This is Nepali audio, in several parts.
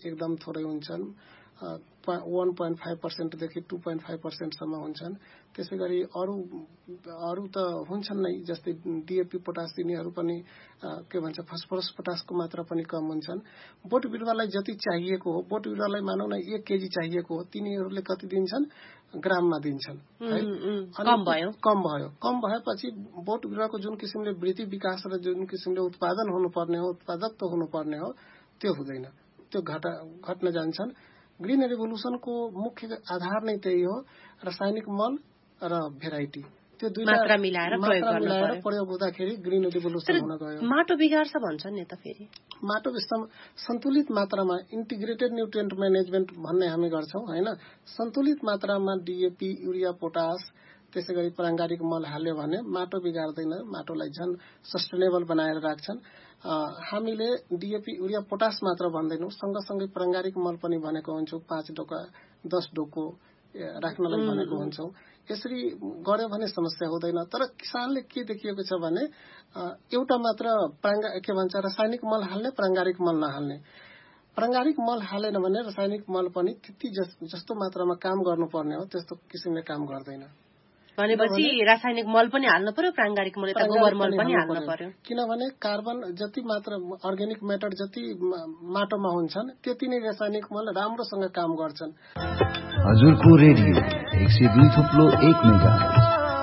एकदम थोरै हुन्छन्, 1.5% देखि 2.5% सम्म हुन्छन्। त्यसैगरी अरू त हुन्छन् नै, जस्तै डीएपी पोटास दिनेहरू पनि के भन्छ फस्फोरस पोटासको मात्रा पनि कम हुन्छन्। बोट बिरुवालाई जति चाहिएको हो, बोट बिरुवालाई मानौ न 1 केजी चाहिएको हो, तिनीहरूले कति दिन्छन्? ग्राममा दिन्छन् है। कम भएपछि बोट बिरुवाको जुन किसिमले वृद्धि विकास र जुन किसिमले उत्पादन हुनुपर्ने हो, उत्पादकत्व हुनुपर्ने हो, त्यो हुँदैन, त्यो घट्न जान्छन्। ग्रीन रेभोल्युसनको मुख्य आधार नै त्यही हो, रासायनिक मल र भेराइटी, त्यो दुई मात्रा मिलाएर प्रयोग हुँदाखेरि ग्रीन रेभोल्युसन हुन गयो। माटो बिगार्छ भन्छन् नि त फेरि? माटो सन्तुलित मात्रामा इन्टिग्रेटेड न्युट्रिएन्ट म्यानेजमेन्ट भन्ने हामी गर्छौं हैन। सन्तुलित मात्रामा डीएपी, युरिया, पोटास, त्यसैगरी प्राङ्गारिक मल हाल्यो भने माटो बिगार्दैन, माटोलाई झन् सस्टेनेबल बनाएर राख्छन्। हामीले डीएपी, युरिया, पोटास मात्र भन्दैनौं, सँगसँगै प्राङ्गारिक मल पनि भनेको हुन्छौं, 5 डोका 10 डोको राख्नलाई भनेको हुन्छौं। यसरी गर्यो भने समस्या हुँदैन। तर किसानले के देखिएको छ भने एउटा मात्र के भन्छ रासायनिक मल हाल्ने, प्राङ्गारिक मल नहाल्ने। प्राङ्गारिक मल हालेन भने रासायनिक मल पनि त्यति जस्तो मात्रामा काम गर्नुपर्ने हो त्यस्तो किसिमले काम गर्दैन। भनेपछि रासायनिक मल पनि हाल्नु पर्यो, प्राङ्गारिक मल गोबर मल पनि हाल्नु पर्यो। किनभने कार्बन जति मात्रा अर्ग्यानिक म्याटर जति माटोमा हुन्छन् त्यति नै रासायनिक मल राम्रोसँग काम गर्छन्। हजुरको रेडियो 102.1 मेगाहर्ज।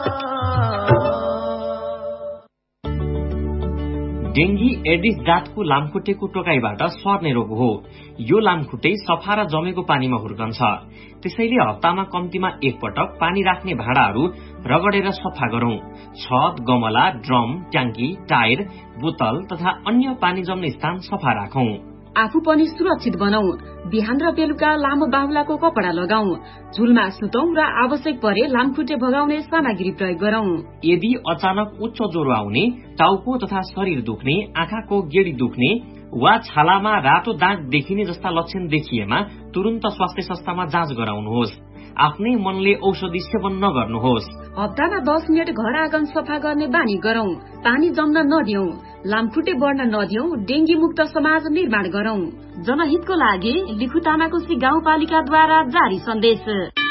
डेंगी एडिस जातको लामखुट्टेको टोकाइबाट सर्ने रोग हो। यो लामखुट्टे सफा र जमेको पानीमा हुर्कन्छ। त्यसैले हप्तामा कम्तीमा 1 पटक पानी राख्ने भाँडाहरू रगडेर सफा गरौं। छत, गमला, ड्रम, ट्याङ्की, टायर, बोतल तथा अन्य पानी जम्ने स्थान सफा राखौं। आफू पनि सुरक्षित बनाऊ। बिहान र बेलुका लामो बाहुलाको कपडा लगाऊ। झुलमा सुतौं र आवश्यक परे लामखुट्टे भगाउने सामग्री प्रयोग गरौं। यदि अचानक उच्च ज्वरो आउने, टाउको तथा शरीर दुख्ने, आँखाको गेडी दुख्ने वा छालामा रातो दाग देखिने जस्ता लक्षण देखिएमा तुरन्त स्वास्थ्य संस्थामा जाँच गराउनुहोस्। आफ्नै मनले औषधि सेवन नगर्नुहोस्। हप्तामा 10 मिनट घर आँगन सफा गर्ने बानी गरौं। पानी जम्न नदियौं, लामखुट्टे बढ्न नदियौं, डेंगी मुक्त समाज निर्माण गरौं। जनहितको लागि लिखु तामाकोसी गाउँपालिकाद्वारा जारी सन्देश।